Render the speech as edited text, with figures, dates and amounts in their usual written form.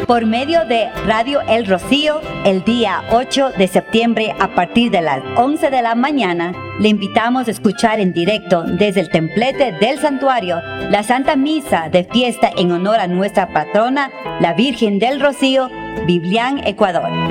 por medio de Radio El Rocío el día 8 de septiembre a partir de las 11 de la mañana. Le invitamos a escuchar en directo desde el templete del santuario la Santa Misa de fiesta en honor a nuestra patrona, la Virgen del Rocío, Biblián, Ecuador.